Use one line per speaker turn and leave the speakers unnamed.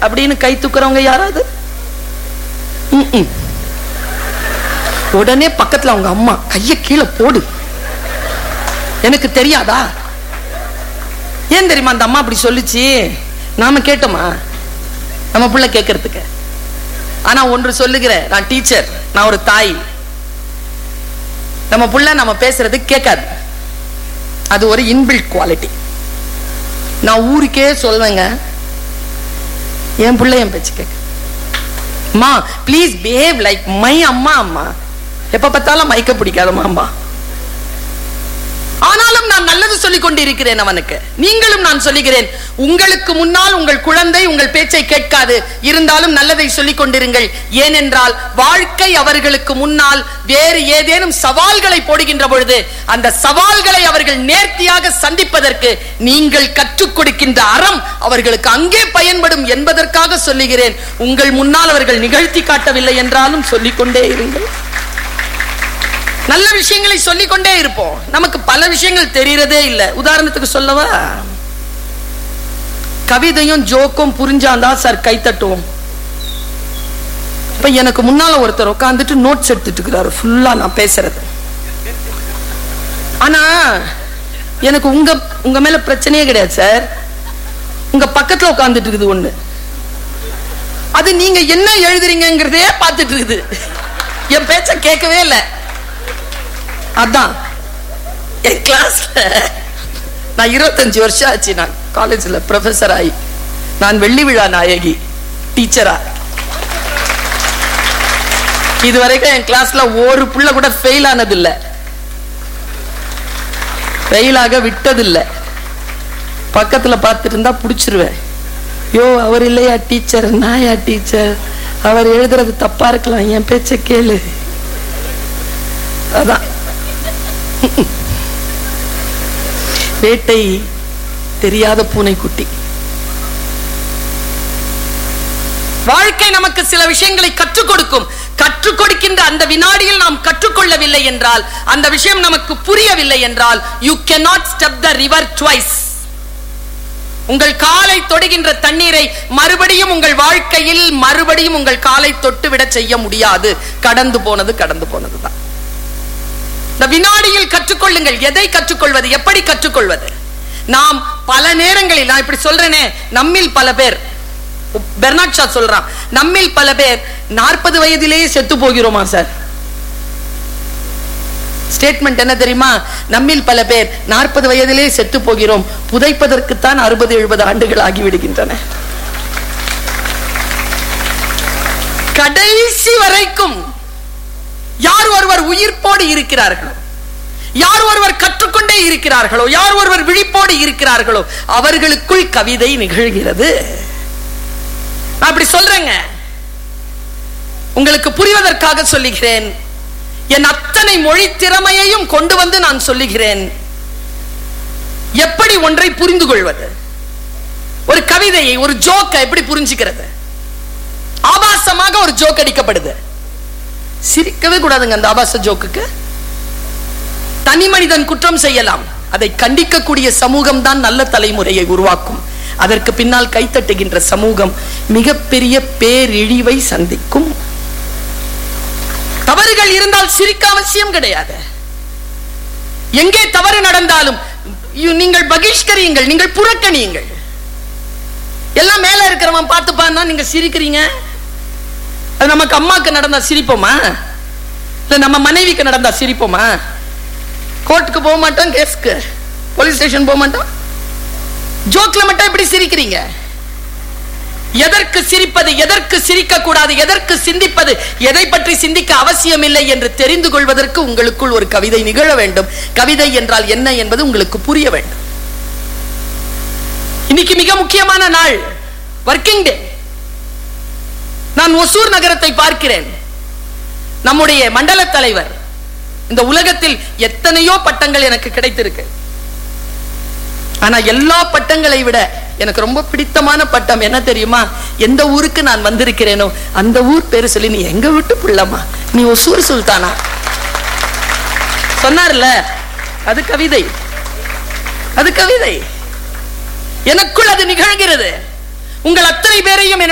அப்படின்னு கை தூக்குறவங்க யாராவது? உடனே பக்கத்துல அவங்க அம்மா கைய கீழே போடு. எனக்கு தெரியாதா? ஏன் தெரியுமா அந்த அம்மா அப்படி சொல்லுச்சு? நாம கேட்டோமா நம்ம பிள்ளை கேட்கறதுக்கு? ஆனா ஒன்று சொல்லுகிறேன், நான் டீச்சர், நான் ஒரு தாய். நம்ம பிள்ளை நம்ம பேசுறது கேட்காது. அது ஒரு இன்பில்ட் குவாலிட்டி. நான் ஊருக்கே சொல்வேங்க, என் பிள்ளை என் பேச்சு கேட்க. அம்மா ப்ளீஸ் பிஹேவ் லைக் மை அம்மா. அம்மா எப்ப பார்த்தாலும் மைக்க பிடிக்காதம்மா அம்மா. ஆனாலும் நான் நல்லது சொல்லிக் கொண்டிருக்கிறேன் அவனுக்கு. நீங்களும் நான் சொல்லுகிறேன், உங்களுக்கு முன்னால் உங்கள் குழந்தை உங்கள் பேச்சை கேட்காது, இருந்தாலும் நல்லதை சொல்லிக் கொண்டிருங்கள். ஏனென்றால் வாழ்க்கை அவர்களுக்கு முன்னால் வேறு ஏதேனும் சவால்களை போடுகின்ற பொழுது அந்த சவால்களை அவர்கள் நேர்த்தியாக சந்திப்பதற்கு நீங்கள் கற்றுக் கொடுக்கின்ற அறம் அவர்களுக்கு அங்கே பயன்படும் என்பதற்காக சொல்லுகிறேன். உங்கள் முன்னால் அவர்கள் நிகழ்த்தி காட்டவில்லை என்றாலும் சொல்லிக்கொண்டே இருங்கள். நல்ல விஷயங்களை சொல்லிக் கொண்டே இருப்போம். நமக்கு பல விஷயங்கள் தெரியறதே இல்லை. உதாரணத்துக்கு சொல்லவா, கவிதையும் ஜோக்கும் புரிஞ்சாதான் சார் கை தட்டுவோம். இப்ப எனக்கு முன்னால ஒருத்தர் உட்கார்ந்துட்டு நோட்ஸ் எடுத்துட்டு இருக்கிறாரு ஃபுல்லா நான் பேசுறது. ஆனா எனக்கு உங்க மேல பிரச்சனையே கிடையாது சார். உங்க பக்கத்துல உட்கார்ந்துட்டு இருக்குது ஒண்ணு, அது நீங்க என்ன எழுதுறீங்கிறதே பார்த்துட்டு இருக்குது. என் பேச்ச கேட்கவே இல்லை. அதான் என் கிளாஸ்ல நான் 25 வருஷம் ஆச்சு நான் காலேஜ்ல ப்ரொஃபசர் ஆகி. நான் வெள்ளி விழா நாயகி டீச்சரா. இதுவரைக்கும் என் கிளாஸ்ல ஒரு புள்ள கூட ஃபெயில் ஆனது இல்ல, ஃபெயிலாக விட்டதில்ல. பக்கத்துல பார்த்துட்டு இருந்தா புடிச்சிருவேன். யோ அவர் இல்லையா டீச்சர், நான் யா டீச்சர், அவர் எழுதுறது தப்பா இருக்கலாம், என் பேச்ச கேளு. அதான் வேட்டை தெரியாத பூனைக்குட்டி. வாழ்க்கை நமக்கு சில விஷயங்களை கற்றுக் கொடுக்கும். கற்றுக் கொடுக்கின்ற அந்த வினாடியில் நாம் கற்றுக்கொள்ளவில்லை என்றால், அந்த விஷயம் நமக்கு புரியவில்லை என்றால், you cannot step the river twice. உங்கள் காலை தொடுகின்ற தண்ணீரை மறுபடியும் உங்கள் வாழ்க்கையில் மறுபடியும் உங்கள் காலை தொட்டு விட செய்ய முடியாது. கடந்து போனது கடந்து போனதுதான். இந்த வினாடியில் கற்றுக்கொள்ளுங்கள். எதை கற்றுக்கொள்வது, எப்படி கற்றுக்கொள்வது? நாம் பல நேரங்களில், நான் இப்படி சொல்றேனே, நம்மில் பல பேர், பெர்னாட் ஷா சொல்றான், நம்மில் பல பேர் 40 வயதிலேயே செத்து போகிறோமா சார்? ஸ்டேட்மெண்ட் என்ன தெரியுமா? நம்மில் பல பேர் 40 வயதிலே செத்து போகிறோம், புதைப்பதற்குத்தான் 60-70 ஆண்டுகள் ஆகிவிடுகின்றன. கடைசி வரைக்கும் யார் ஒருவர் உயிர்ப்போடு இருக்கிறார்களோ, யார் ஒருவர் கற்றுக்கொண்டே இருக்கிறார்களோ, யார் ஒருவர் விழிப்போடு இருக்கிறார்களோ அவர்களுக்குள் கவிதை நிகழ்கிறது. அப்படி சொல்றேங்க, உங்களுக்கு புரிவதற்காக சொல்லுகிறேன். என் அத்தனை மொழி திறமையையும் கொண்டு வந்து நான் சொல்லுகிறேன். எப்படி ஒன்றை புரிந்து கொள்வது, ஒரு கவிதையை, ஒரு ஜோக்கை எப்படி புரிஞ்சுக்கிறது? ஆபாசமாக ஒரு ஜோக் அடிக்கப்படுது, சிரிக்கவே கூடாதுங்க அந்த ஆபாச ஜோக்குக்கு. தனி மனிதன் குற்றம் செய்யலாம், அதை கண்டிக்கக்கூடிய சமூகம் தான் நல்ல தலைமுறையை உருவாக்கும். அதற்கு பின்னால் கைத்தட்டுகின்ற சமூகம் மிகப்பெரிய பேரிழிவை சந்திக்கும். தவறுகள் இருந்தால் சிரிக்க அவசியம் கிடையாது. எங்கே தவறு நடந்தாலும் நீங்கள் பகிஷ்கரியுங்கள், நீங்கள் புறக்கணியுங்கள். எல்லாம் மேல இருக்கிறவன் பார்த்துப்பான்னா நீங்க சிரிக்கிறீங்க. அது நமக்கு அம்மாக்கு நடந்தா சிரிப்போமா? இல்ல நம்ம மனைவிக்கு நடந்தா சிரிப்போமா? கோர்ட்டுக்கு போக மாட்டோம், கேஸ்க்கு போலீஸ் ஸ்டேஷன் போக மாட்டோம், ஜோக்ல மட்டும் எப்படி சிரிக்கிறீங்க? எதற்கு சிரிப்பது, எதற்கு சிரிக்க கூடாது, எதற்கு சிந்திப்பது, எதை பற்றி சிந்திக்க அவசியம் இல்லை என்று தெரிந்து கொள்வதற்கு உங்களுக்குள் ஒரு கவிதை நிகழ வேண்டும். கவிதை என்றால் என்ன என்பது உங்களுக்கு புரிய வேண்டும். இன்னைக்கு மிக முக்கியமான நாள், வர்க்கிங் டே. நான் ஒசூர் நகரத்தை பார்க்கிறேன். நம்முடைய மண்டல தலைவர், இந்த உலகத்தில் எத்தனையோ பட்டங்கள் எனக்கு கிடைத்திருக்கு. ஆனா எல்லா பட்டங்களை விட எனக்கு ரொம்ப பிடித்தமான பட்டம் என்ன தெரியுமா? எந்த ஊருக்கு நான் வந்திருக்கிறேனோ அந்த ஊர் பேரு சொல்லி, நீ எங்க விட்டு புள்ளமா, நீ ஒசூர் சுல்தானா சொன்னார்ல, அது கவிதை. அது கவிதை. எனக்குள் அது நிகழ்கிறது. உங்கள் அத்தனை பேரையும்